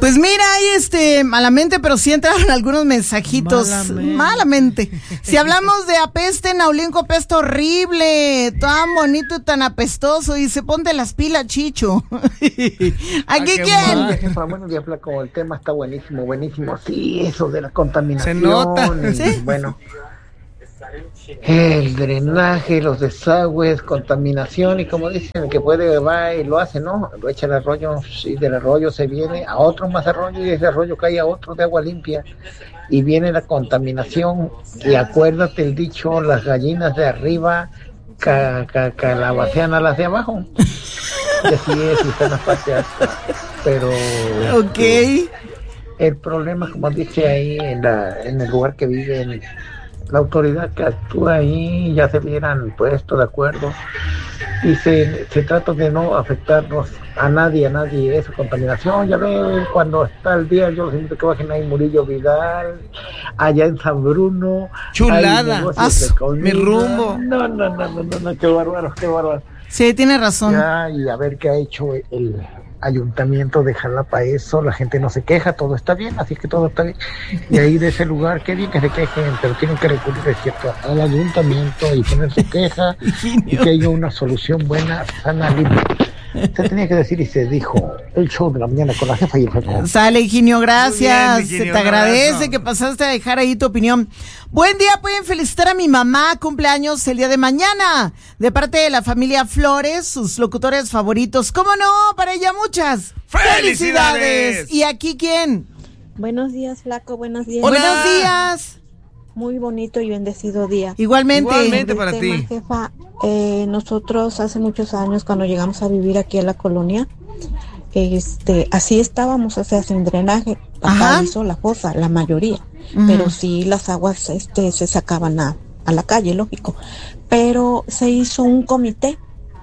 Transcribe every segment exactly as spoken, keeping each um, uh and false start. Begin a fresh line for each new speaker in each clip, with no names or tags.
Pues mira, ahí este, malamente, pero sí entraron algunos mensajitos. Malamente. malamente. Si hablamos de apeste, Naulinco apesta horrible, tan bonito y tan apestoso, y se ponte las pilas, Chicho. ¿Aquí quién?
Buenos días, jefa, buenos días, flaco, el tema está buenísimo, buenísimo. Sí, eso de la contaminación.
Se nota.
Y,
¿Sí?
Bueno, el drenaje, los desagües, contaminación, y como dicen, el que puede va y lo hace, ¿no? Lo echa al arroyo, y del arroyo se viene a otro más arroyo, y ese arroyo cae a otro de agua limpia, y viene la contaminación. Y acuérdate el dicho, las gallinas de arriba ca, ca, calabacean a las de abajo. Y así es, y está en la parte alta. Pero
Ok.
este, el problema, como dice ahí, en, la, en el lugar que viven, la autoridad que actúa ahí ya se hubieran puesto de acuerdo, y se, se trata de no afectarnos a nadie, a nadie, esa contaminación. Ya ven, cuando está el día, yo los invito a que bajen ahí Murillo Vidal, allá en San Bruno.
Chulada, mi rumbo.
No, no, no, no, no, no, qué bárbaro, qué bárbaro.
Sí, tiene razón.
Ya, y a ver qué ha hecho el ayuntamiento de Jalapa eso, la gente no se queja, todo está bien, así que todo está bien. Y ahí de ese lugar, qué bien que se quejen, pero tienen que recurrir, es cierto, al ayuntamiento y poner su queja y que haya una solución buena, sana, libre. Se tenía que decir y se dijo. El show de la mañana con la jefa y el jefe.
Sale, Higinio, gracias.
Bien, Higinio,
se te agradece
abrazo.
que pasaste a dejar ahí tu opinión. Buen día, pueden felicitar a mi mamá, cumpleaños el día de mañana, de parte de la familia Flores, sus locutores favoritos. ¿Cómo no? Para ella muchas
¡Felicidades!
¿Y aquí quién?
Buenos días, flaco, buenos días.
Hola.
Buenos días.
Muy bonito y bendecido día.
Igualmente.
Igualmente.
Sobre
para
el
ti.
tema, jefa, eh, nosotros hace muchos años, cuando llegamos a vivir aquí en la colonia, este, así estábamos, o sea, sin drenaje. Papá
Ajá.
hizo la fosa, la mayoría,
Ujú.
pero sí las aguas, este, se sacaban a, a la calle, lógico. Pero se hizo un comité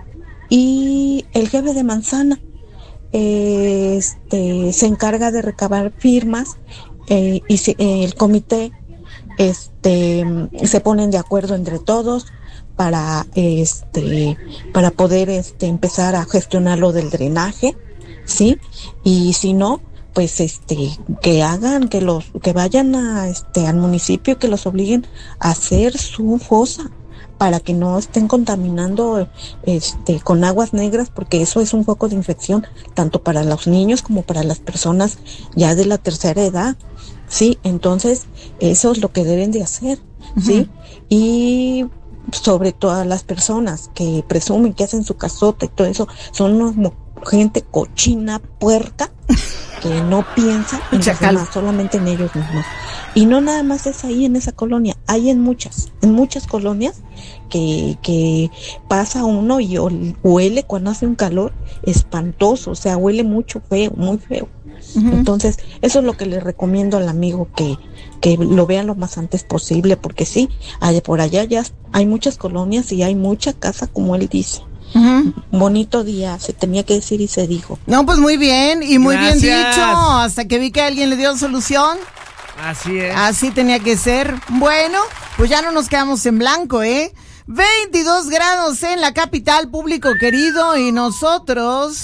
y el jefe de Manzana, eh, este, se encarga de recabar firmas, eh, y se- eh, el comité, este, se ponen de acuerdo entre todos para, este, para poder, este, empezar a gestionar lo del drenaje, ¿sí? Y si no, pues, este, que hagan, que los, que vayan a, este, al municipio, que los obliguen a hacer su fosa para que no estén contaminando, este, con aguas negras, porque eso es un foco de infección tanto para los niños como para las personas ya de la tercera edad. Sí, entonces eso es lo que deben de hacer, ¿sí? Uh-huh. Y sobre todo las personas que presumen que hacen su casota y todo eso, son unos, gente cochina, puerca, que no piensa en los demás, solamente en ellos mismos. Y no nada más es ahí en esa colonia, hay en muchas, en muchas colonias que, que pasa uno y huele cuando hace un calor espantoso, o sea, huele mucho feo, muy feo. Uh-huh. Entonces, eso es lo que le recomiendo al amigo, que, que lo vean lo más antes posible, porque sí, hay, por allá ya hay muchas colonias y hay mucha casa, como él dice. Uh-huh. Bonito día, se tenía que decir y se dijo.
No, pues muy bien, y muy
Gracias.
bien dicho, hasta que vi que alguien le dio solución.
Así es.
Así tenía que ser. Bueno, pues ya no nos quedamos en blanco, ¿eh? veintidós grados en la capital, público querido, y nosotros...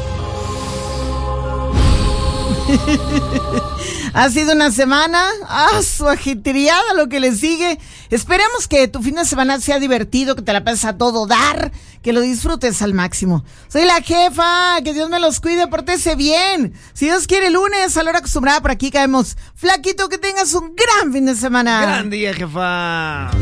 Ha sido una semana, ah, su ajetreada lo que le sigue. Esperemos que tu fin de semana sea divertido, que te la pases a todo dar, que lo disfrutes al máximo. Soy la jefa, que Dios me los cuide, pórtese bien. Si Dios quiere, el lunes a la hora acostumbrada por aquí caemos. Flaquito, que tengas un gran fin de semana.
Gran día, jefa.